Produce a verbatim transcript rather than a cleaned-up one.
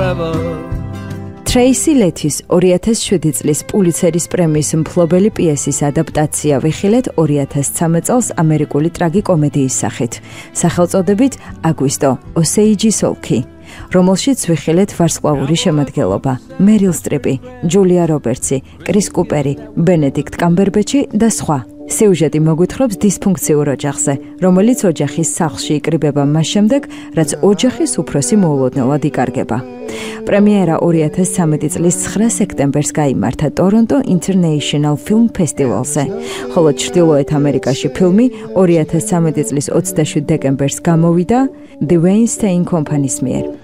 forever. Tracy Lettis ორი ათას შვიდი წლის პულიცერის პრემიის მფლობელი პიესის ადაპტაცია ვიხილეთ ორი ათას ცხრამეტ წელს ამერიკული ტრაგიკომედიის სახით, სახელწოდებით აგვისტო ოსეიჯის ოლქი, რომელშიც ვიხილეთ ვარსკვლავური შემადგენლობა: მერილ სტრიპი, ჯულია რობერტსი, კრის კუპერი, ბენედიქტ კამბერბეჩი და სხვა. სიუჟეტი მოგვითხრობს დისფუნქციურ ოჯახზე, რომელიც ოჯახის სახლში იკრიბება მას შემდეგ, რაც ოჯახის უფროსი მოულოდნელად იკარგება. პრემიერა ორი ათას ცხრამეტი წლის ცხრა სექტემბერს გაიმართა ტორონტო International Film Festival-ზე, ხოლო ჩრდილოეთ ამერიკაში ფილმი ორი ათას ცხრამეტი წლის ოცდაშვიდ დეკემბერს გამოვიდა The Weinstein Company-ს მიერ.